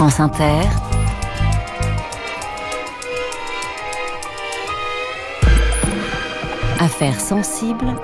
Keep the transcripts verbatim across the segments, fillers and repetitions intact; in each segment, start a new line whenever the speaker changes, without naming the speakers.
France Inter, Affaires sensibles,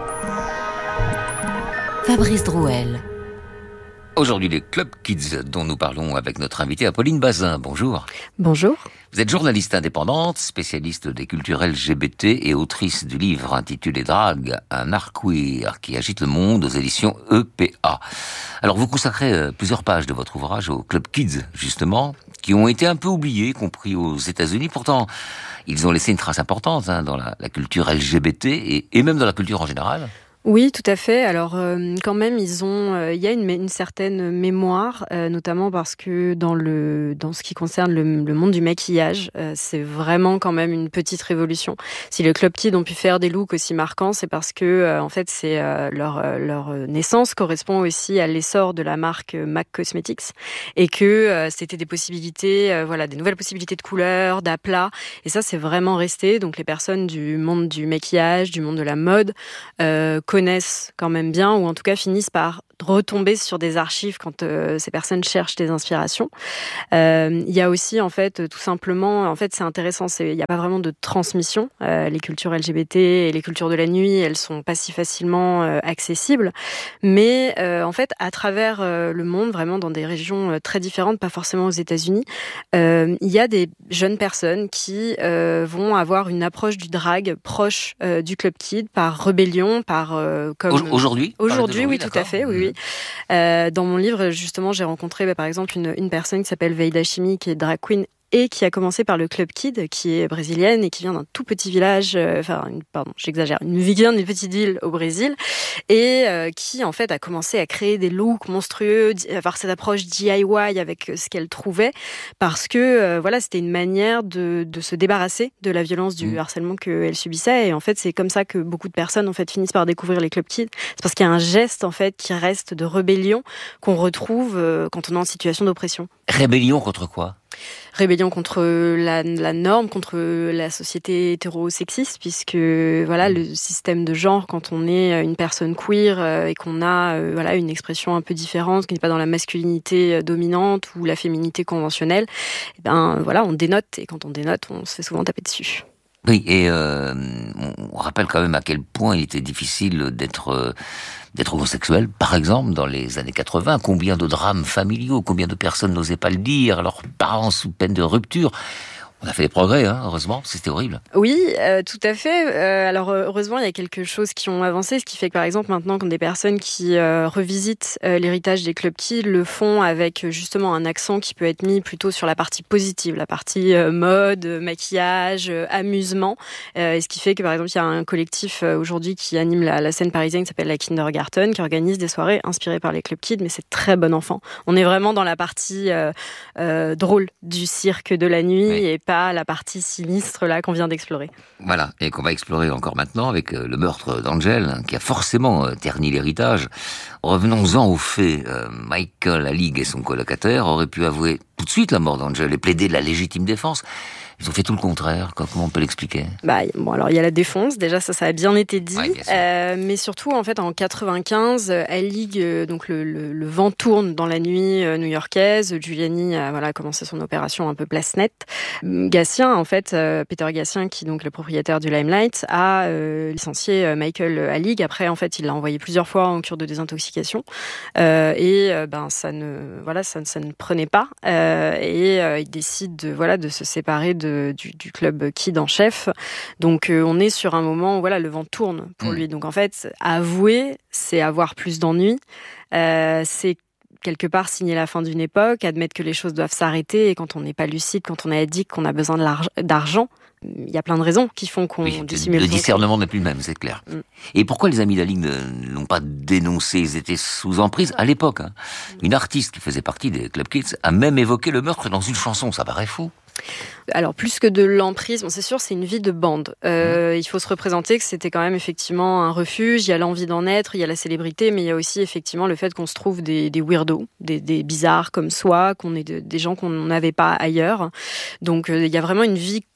Fabrice Drouel.
Aujourd'hui, les Club Kids dont nous parlons avec notre invitée Apolline Bazin. Bonjour.
Bonjour.
Vous êtes journaliste indépendante, spécialiste des cultures L G B T et autrice du livre intitulé Drag, un art queer qui agite le monde aux éditions E P A. Alors vous consacrez plusieurs pages de votre ouvrage aux Club Kids, justement, qui ont été un peu oubliés, compris aux États-Unis. Pourtant, ils ont laissé une trace importante hein, dans la, la culture L G B T et, et même dans la culture en général.
Oui, tout à fait. Alors, euh, quand même, ils ont, euh, il y a une, une certaine mémoire, euh, notamment parce que dans le, dans ce qui concerne le, le monde du maquillage, euh, c'est vraiment quand même une petite révolution. Si les Club Kids ont pu faire des looks aussi marquants, c'est parce que, euh, en fait, c'est euh, leur, leur naissance correspond aussi à l'essor de la marque MAC Cosmetics et que euh, c'était des possibilités, euh, voilà, des nouvelles possibilités de couleurs, d'aplats. Et ça, c'est vraiment resté. Donc, les personnes du monde du maquillage, du monde de la mode, euh, connaissent quand même bien, ou en tout cas finissent par retomber sur des archives quand euh, ces personnes cherchent des inspirations. Euh, il y a aussi, en fait, tout simplement, en fait, c'est intéressant, c'est, il n'y a pas vraiment de transmission. Euh, les cultures L G B T et les cultures de la nuit, elles sont pas si facilement euh, accessibles. Mais, euh, en fait, à travers euh, le monde, vraiment dans des régions euh, très différentes, pas forcément aux États-Unis, euh, il y a des jeunes personnes qui euh, vont avoir une approche du drag proche euh, du Club Kid par rébellion, par euh, comme
aujourd'hui.
Aujourd'hui, oui,
d'accord.
tout à fait, oui, oui. Euh, dans mon livre, justement, j'ai rencontré, bah, par exemple, une, une personne qui s'appelle Veida Chimi, qui est drag queen et qui a commencé par le Club Kid, qui est brésilienne et qui vient d'un tout petit village, euh, enfin, une, pardon, j'exagère, une vient d'une petite ville au Brésil, et euh, qui, en fait, a commencé à créer des looks monstrueux, avoir cette approche D I Y avec ce qu'elle trouvait, parce que, euh, voilà, c'était une manière de, de se débarrasser de la violence du mmh. harcèlement qu'elle subissait, et en fait, c'est comme ça que beaucoup de personnes, en fait, finissent par découvrir les Club Kids. C'est parce qu'il y a un geste, en fait, qui reste de rébellion qu'on retrouve euh, quand on est en situation d'oppression.
Rébellion contre quoi ?
Rébellion contre la, la norme, contre la société hétérosexiste, puisque voilà, le système de genre, quand on est une personne queer euh, et qu'on a euh, voilà, une expression un peu différente, qui n'est pas dans la masculinité dominante ou la féminité conventionnelle, et ben, voilà, on dénote, et quand on dénote, on se fait souvent taper dessus.
Oui, et euh, on rappelle quand même à quel point il était difficile d'être... Euh, d'être homosexuel, par exemple, dans les années quatre-vingts. Combien de drames familiaux, combien de personnes n'osaient pas le dire, leurs parents sous peine de rupture. On a fait des progrès, hein, heureusement, c'était horrible.
Oui, euh, tout à fait. Euh, alors, heureusement, il y a quelque chose qui ont avancé, ce qui fait que, par exemple, maintenant, quand des personnes qui euh, revisitent euh, l'héritage des Club Kids le font avec, justement, un accent qui peut être mis plutôt sur la partie positive, la partie euh, mode, maquillage, euh, amusement. Euh, et ce qui fait que, par exemple, il y a un collectif euh, aujourd'hui qui anime la, la scène parisienne qui s'appelle la Kindergarten, qui organise des soirées inspirées par les Club Kids, mais c'est très bon enfant. On est vraiment dans la partie euh, euh, drôle du cirque de la nuit, oui. Et pas la partie sinistre là qu'on vient d'explorer.
Voilà, et qu'on va explorer encore maintenant avec euh, le meurtre d'Angel, hein, qui a forcément euh, terni l'héritage. Revenons-en aux faits. Euh, Michael Alig et son colocataire auraient pu avouer tout de suite la mort d'Angel et plaider de la légitime défense. Ils ont fait tout le contraire. Comment on peut l'expliquer ?
Bah bon, alors il y a la défense. Déjà, ça, ça a bien été dit.
Ouais, bien
euh, mais surtout, en fait, en quatre-vingt-quinze, Alig, euh, donc le, le, le vent tourne dans la nuit euh, new-yorkaise. Giuliani a voilà commencé son opération un peu place nette. Gatien, en fait, euh, Peter Gatien, qui est donc le propriétaire du Limelight, a euh, licencié euh, Michael Alig. Après, en fait, il l'a envoyé plusieurs fois en cure de désintoxication. Euh, et euh, ben ça ne voilà ça, ça ne prenait pas. Euh, et euh, il décide de voilà de se séparer de Du, du club Kid en chef. Donc euh, on est sur un moment où voilà, le vent tourne pour mmh. lui. Donc en fait, avouer, c'est avoir plus d'ennuis. Euh, c'est quelque part signer la fin d'une époque, admettre que les choses doivent s'arrêter. Et quand on n'est pas lucide, quand on est addict, qu'on a besoin de d'argent, il y a plein de raisons qui font qu'on
oui,
dissimule.
Le discernement n'est plus le même, c'est clair. Mm. Et pourquoi les amis d'Alig ne l'ont pas dénoncé ? Ils étaient sous emprise à l'époque. Hein. Mm. Une artiste qui faisait partie des Club Kids a même évoqué le meurtre dans une chanson. Ça paraît fou.
Alors, plus que de l'emprise, bon, c'est sûr, c'est une vie de bande. Euh, mmh. Il faut se représenter que c'était quand même effectivement un refuge. Il y a l'envie d'en être, il y a la célébrité, mais il y a aussi effectivement le fait qu'on se trouve des, des weirdos, des, des bizarres comme soi, qu'on est de, des gens qu'on n'avait pas ailleurs. Donc, euh, il y a vraiment une vie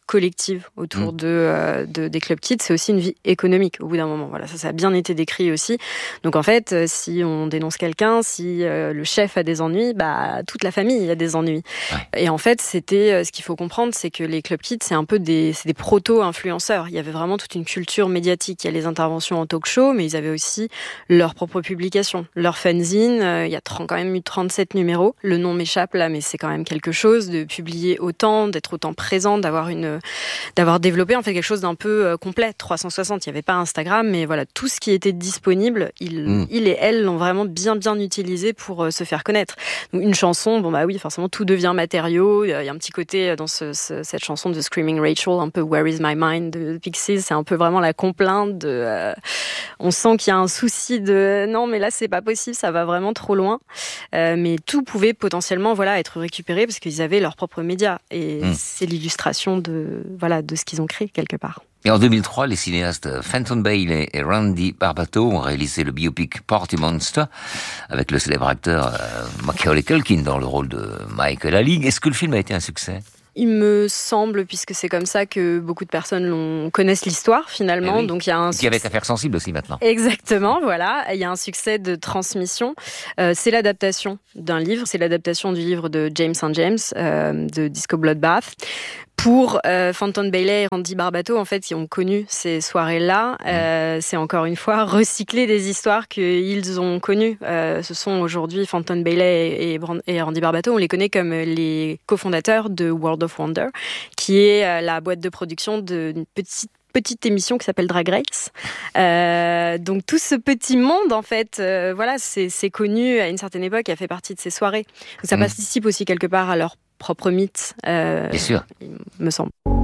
collective autour mmh. de, euh, de, des club kids, c'est aussi une vie économique au bout d'un moment. Voilà, ça, ça a bien été décrit aussi. Donc en fait, euh, si on dénonce quelqu'un, si euh, le chef a des ennuis, bah, toute la famille a des ennuis. Ouais. Et en fait, c'était, euh, ce qu'il faut comprendre, c'est que les club kids, c'est un peu des, c'est des proto-influenceurs. Il y avait vraiment toute une culture médiatique. Il y a les interventions en talk-show, mais ils avaient aussi leurs propres publications, leurs fanzines. Euh, il y a trente, quand même eu trente-sept numéros. Le nom m'échappe là, mais c'est quand même quelque chose de publier autant, d'être autant présent, d'avoir une d'avoir développé en fait quelque chose d'un peu euh, complet, trois cent soixante. Il n'y avait pas Instagram, mais voilà, tout ce qui était disponible, il, mmh. il et elle l'ont vraiment bien bien utilisé pour euh, se faire connaître. Donc, une chanson, bon bah oui, forcément tout devient matériau. Il y a un petit côté dans ce, ce, cette chanson de Screaming Rachel, un peu Where is my mind de Pixies, c'est un peu vraiment la complainte de. Euh, on sent qu'il y a un souci de non, mais là c'est pas possible, ça va vraiment trop loin. Euh, mais tout pouvait potentiellement voilà être récupéré parce qu'ils avaient leurs propres médias et mmh. c'est l'illustration de voilà, de ce qu'ils ont créé quelque part.
Et en deux mille trois, les cinéastes Fenton Bailey et Randy Barbato ont réalisé le biopic Party Monster avec le célèbre acteur euh, Macaulay Culkin dans le rôle de Michael Alig. Est-ce que le film a été un succès ?
Il me semble, puisque c'est comme ça que beaucoup de personnes l'ont, connaissent l'histoire finalement.
Oui.
Donc il y a un
qui avait affaire sensible aussi maintenant.
Exactement, voilà. Il y a un succès de transmission. Euh, c'est l'adaptation d'un livre. C'est l'adaptation du livre de James Saint James, euh, de Disco Bloodbath. Pour euh, Fenton Bailey et Randy Barbato, en fait, qui ont connu ces soirées-là, euh, c'est encore une fois recycler des histoires qu'ils ont connues. Euh, ce sont aujourd'hui Fenton Bailey et, et Randy Barbato, on les connaît comme les cofondateurs de World of Wonder, qui est euh, la boîte de production d'une petite petite émission qui s'appelle Drag Race. Euh, donc tout ce petit monde, en fait, euh, voilà, c'est, c'est connu à une certaine époque, a fait partie de ces soirées. Donc ça mmh. participe aussi quelque part à leur propre mythe, euh,
Bien sûr.
il me semble.